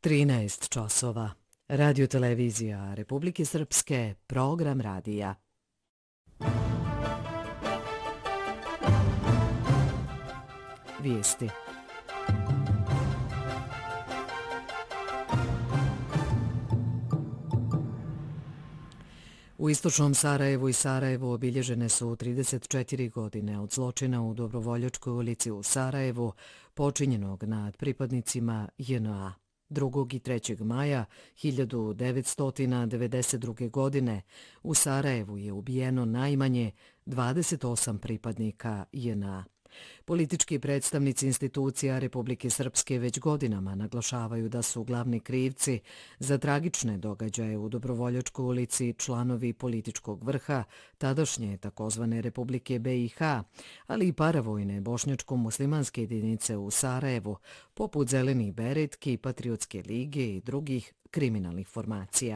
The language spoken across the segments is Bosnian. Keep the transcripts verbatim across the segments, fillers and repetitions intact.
trinaest časova. Radio televizija Republike Srpske, program radija. Vijesti. U istočnom Sarajevu i Sarajevu obilježene su trideset četiri godine od zločina u Dobrovoljačkoj ulici u Sarajevu, počinjenog nad pripadnicima J N A. drugog i trećeg maja hiljadu devetsto devedeset druge. godine u Sarajevu je ubijeno najmanje dvadeset osam pripadnika J N A. Politički predstavnici institucija Republike Srpske već godinama naglašavaju da su glavni krivci za tragične događaje u Dobrovoljačkoj ulici članovi političkog vrha tadašnje takozvane Republike B i H, ali i paravojne bošnjačko-muslimanske jedinice u Sarajevu, poput Zelenih beretki, Patriotske lige i drugih kriminalnih formacija.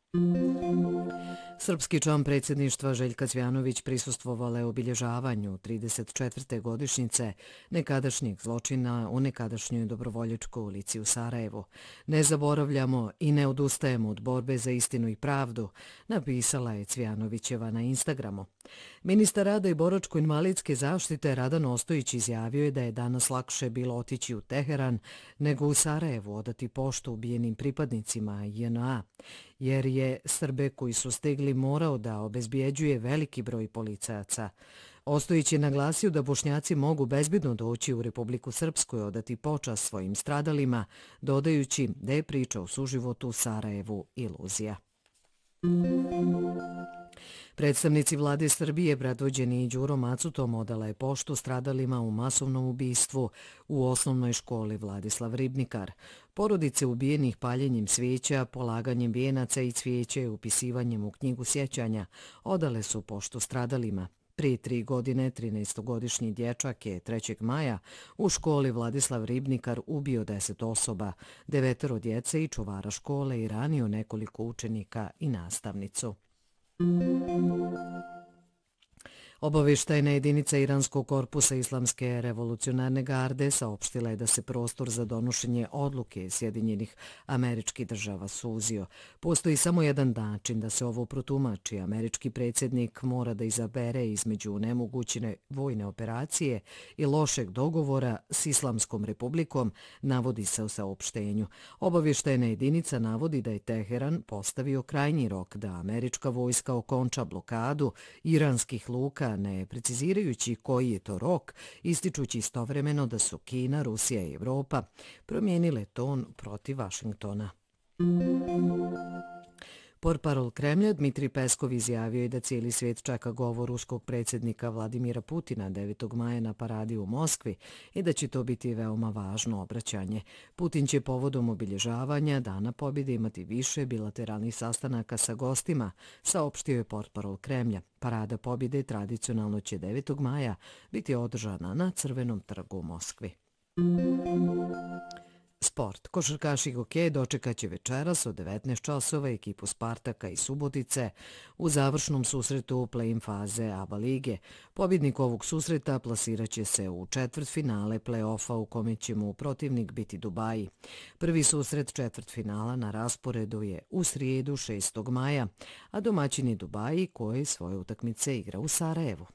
Srpski član predsjedništva Željka Cvjanović prisustvovala je obilježavanju trideset četvrte godišnjice nekadašnjeg zločina u nekadašnjoj Dobrovoljačkoj ulici u Sarajevu. Ne zaboravljamo i ne odustajemo od borbe za istinu i pravdu, napisala je Cvjanovićeva na Instagramu. Ministar rada i boračko-invalidske zaštite Radan Ostojić izjavio je da je danas lakše bilo otići u Teheran nego u Sarajevu odati poštu ubijenim pripadnicima J N A, jer je Srbe koji su stigli morao da obezbijeđuje veliki broj policajaca. Ostojić je naglasio da Bošnjaci mogu bezbedno doći u Republiku Srpsku i odati počast svojim stradalima, dodajući da je priča o suživotu u Sarajevu iluzija. Predstavnici vlade Srbije, predvođeni Đurom Macutom, odala je poštu stradalima u masovnom ubistvu u osnovnoj školi Vladislav Ribnikar. Porodice ubijenih paljenjem svijeća, polaganjem vijenaca i cvijeća i upisivanjem u knjigu sjećanja odale su poštu stradalima. Prije tri godine, trinaestogodišnji dječak je trećeg maja u školi Vladislav Ribnikar ubio deset osoba, devetero djece i čuvara škole i ranio nekoliko učenika i nastavnicu. Obavještajna jedinica Iranskog korpusa Islamske revolucionarne garde saopštila je da se prostor za donošenje odluke Sjedinjenih Američkih Država suzio. Postoji samo jedan način da se ovo protumači. Američki predsjednik mora da izabere između nemogućine vojne operacije i lošeg dogovora s Islamskom republikom, navodi se u saopštenju. Obavještajna jedinica navodi da je Teheran postavio krajnji rok da američka vojska okonča blokadu iranskih luka, ne precizirajući koji je to rok, ističući istovremeno da su Kina, Rusija i Evropa promijenile ton protiv Vašingtona. Portparol Kremlja Dmitrij Peskov izjavio je da cijeli svijet čeka govor ruskog predsjednika Vladimira Putina devetog maja na paradi u Moskvi i da će to biti veoma važno obraćanje. Putin će povodom obilježavanja Dana pobjede imati više bilateralnih sastanaka sa gostima, saopštio je portparol Kremlja. Parada pobjede tradicionalno će devetog maja biti održana na Crvenom trgu u Moskvi. Sport. Košarkaši hokej dočekat će večeras od devetnaest časova ekipu Spartaka i Subotice u završnom susretu play-in faze A B A lige. Pobjednik ovog susreta plasirat će se u četvrtfinale play-offa u kome će mu protivnik biti Dubaji. Prvi susret četvrtfinala na rasporedu je u srijedu šestog maja, a domaćin je Dubaji koji svoje utakmice igra u Sarajevu.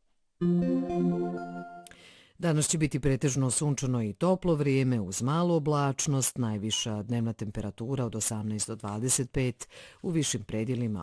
Danas će biti pretežno sunčano i toplo vrijeme uz malu oblačnost, najviša dnevna temperatura od osamnaest do dvadeset pet, u višim predjelima